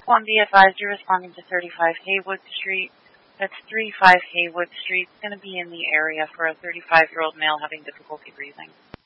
1, be advised you're responding to 35 Haywood Street. That's 35 Haywood Street. It's going to be in the area for a 35-year-old male having difficulty breathing.